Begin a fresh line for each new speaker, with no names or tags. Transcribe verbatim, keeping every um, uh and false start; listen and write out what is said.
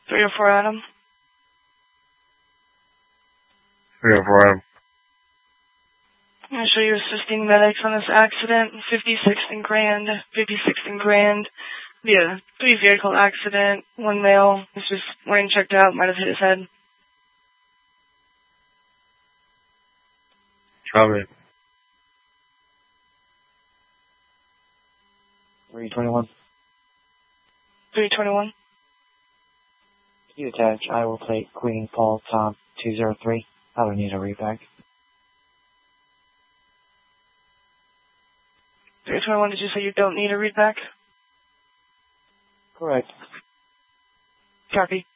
three oh four Adam.
three oh four Adam.
I'm going to show you assisting medics on this accident. fifty-sixth and Grand. fifty-sixth and Grand. Yeah, three-vehicle accident. One male. This was morning checked out. Might have hit his head.
Copy.
three twenty-one.
three twenty-one.
You attach. I will take Queen Paul Tom two zero three. I don't need a readback.
three twenty-one, did you say you don't need a readback?
Correct.
Copy.